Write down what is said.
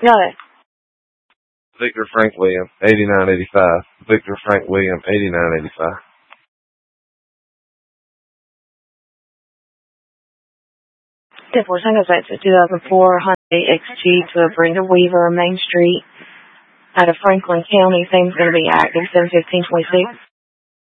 Got it. Victor Frank William, 8985. Victor Frank William, 8985. Therefore, Tango Sites at 2004 Hyundai XG to Brenda Weaver, Main Street, out of Franklin County. Same is going to be active 7/15/26.